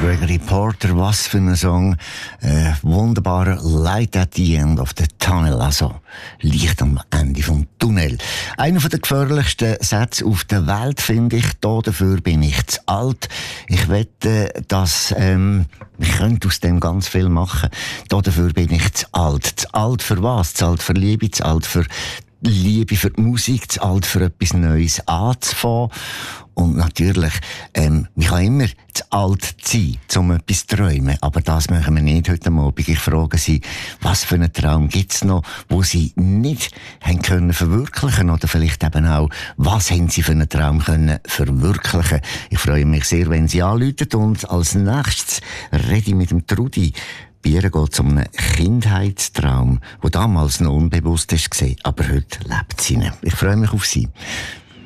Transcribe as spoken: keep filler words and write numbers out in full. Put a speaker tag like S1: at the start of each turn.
S1: Gregory Porter, was für ein Song. Äh, wunderbarer Light at the end of the tunnel, also Licht am Ende vom Tunnel. Einer der gefährlichsten Sätze auf der Welt, finde ich. Da dafür bin ich zu alt. Ich wette, dass ähm, ich könnte aus dem ganz viel machen. Da dafür bin ich zu alt. Zu alt für was? Zu alt für Liebe, zu alt für Liebe für die Musik, zu alt für etwas Neues anzufangen. Und natürlich, ähm, man kann immer zu alt sein, um etwas zu träumen. Aber das machen wir nicht heute Abend. Ich frage Sie, was für einen Traum gibt's noch, wo Sie nicht haben können verwirklichen, oder vielleicht eben auch, was haben Sie für einen Traum können verwirklichen? Ich freue mich sehr, wenn Sie anrufen. Und als nächstes rede ich mit dem Trudi. Bei ihr geht es um einen Kindheitstraum, der damals noch unbewusst war, aber heute lebt sie ihn. Ich freue mich auf Sie.